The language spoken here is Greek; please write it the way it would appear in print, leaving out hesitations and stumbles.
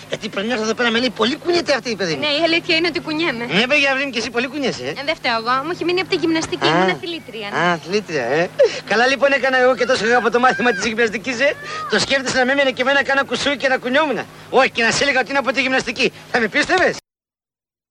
Γιατί πριν έρθω εδώ πέρα με λέει πολύ κουνιέται αυτή η παιδί μου. Ναι, η αλήθεια είναι ότι κουνιέμαι. Ναι, παιδιά, βρήνει και εσύ πολύ κουνιέσαι. Δεν φταίω εγώ, μου έχει μείνει από τη γυμναστική, ήμουν αθλήτρια. Αθλήτρια, Καλά λοιπόν έκανα εγώ και τόσο από το μάθημα της γυμναστικής, Το σκέφτεσαι να με έμενε και εμένα κάνα κουσούι και να κουνιόμουν. Όχι, και να σε έλεγα ότι είναι από τη γυμναστική. Θα με πίστευες?